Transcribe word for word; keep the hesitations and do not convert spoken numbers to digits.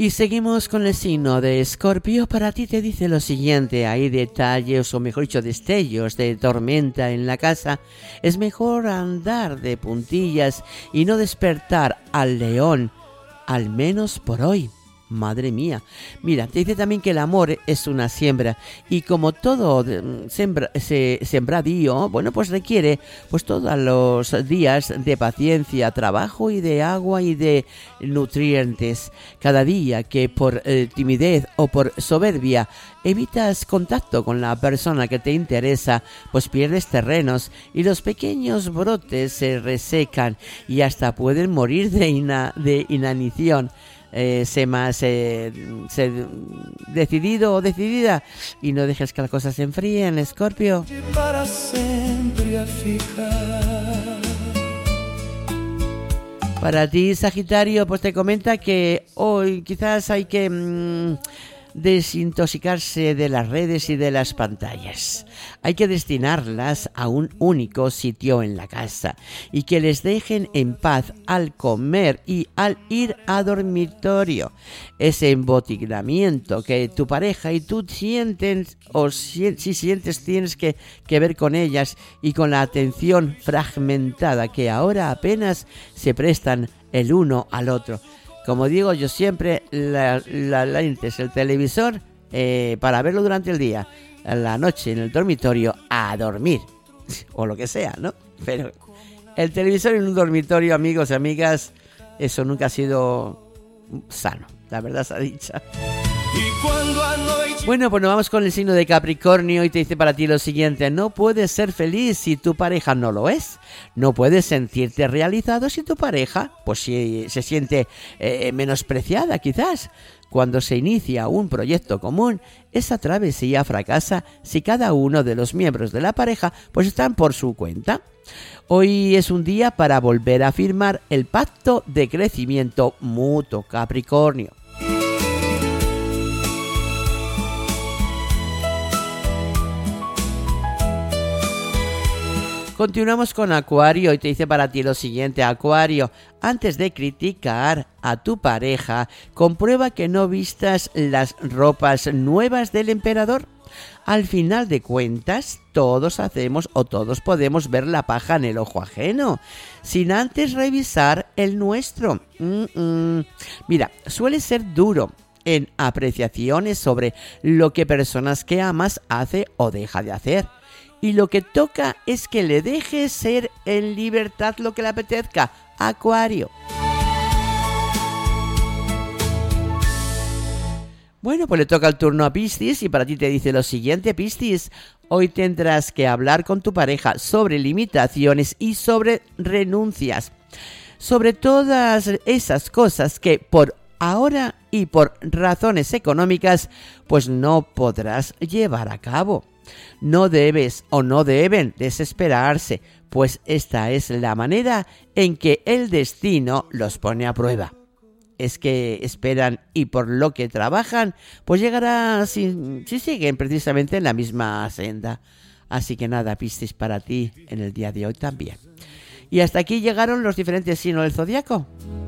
Y seguimos con el signo de Escorpio. Para ti te dice lo siguiente: hay detalles, o mejor dicho, destellos de tormenta en la casa. Es mejor andar de puntillas y no despertar al león, al menos por hoy. Madre mía. Mira, te dice también que el amor es una siembra, y como todo sembra, se, sembradío, bueno, pues requiere pues todos los días de paciencia, trabajo y de agua y de nutrientes. Cada día que por eh, timidez o por soberbia evitas contacto con la persona que te interesa, pues pierdes terrenos y los pequeños brotes se resecan y hasta pueden morir de, ina, de inanición. Eh, sé más eh, sé decidido o decidida y no dejes que las cosas se enfríen, Escorpio. Para siempre fijar. Para ti, Sagitario, pues te comenta que hoy quizás hay que mmm, desintoxicarse de las redes y de las pantallas. Hay que destinarlas a un único sitio en la casa y que les dejen en paz al comer y al ir a dormitorio. Ese embotinamiento que tu pareja y tú sienten, o si, si sientes, tienes que, que ver con ellas, y con la atención fragmentada que ahora apenas se prestan el uno al otro. Como digo yo siempre, la, la lentes, el televisor eh, para verlo durante el día, la noche en el dormitorio a dormir, o lo que sea, ¿no? Pero el televisor en un dormitorio, amigos y amigas, eso nunca ha sido sano, la verdad se ha dicho. Bueno, pues nos vamos con el signo de Capricornio y te dice para ti lo siguiente: no puedes ser feliz si tu pareja no lo es. No puedes sentirte realizado si tu pareja pues si se siente eh, menospreciada quizás. Cuando se inicia un proyecto común, esa travesía fracasa si cada uno de los miembros de la pareja pues están por su cuenta. Hoy es un día para volver a firmar el pacto de crecimiento mutuo, Capricornio. Continuamos con Acuario y te dice para ti lo siguiente: Acuario, antes de criticar a tu pareja, comprueba que no vistas las ropas nuevas del emperador. Al final de cuentas, todos hacemos o todos podemos ver la paja en el ojo ajeno, sin antes revisar el nuestro. Mm-mm. Mira, suele ser duro en apreciaciones sobre lo que personas que amas hace o deja de hacer. Y lo que toca es que le dejes ser en libertad lo que le apetezca, Acuario. Bueno, pues le toca el turno a Piscis y para ti te dice lo siguiente: Piscis, hoy tendrás que hablar con tu pareja sobre limitaciones y sobre renuncias. Sobre todas esas cosas que por ahora y por razones económicas pues no podrás llevar a cabo. No debes o no deben desesperarse, pues esta es la manera en que el destino los pone a prueba. Es que esperan y por lo que trabajan, pues llegará si, si siguen precisamente en la misma senda. Así que nada, Piscis, para ti en el día de hoy también. Y hasta aquí llegaron los diferentes signos del zodiaco.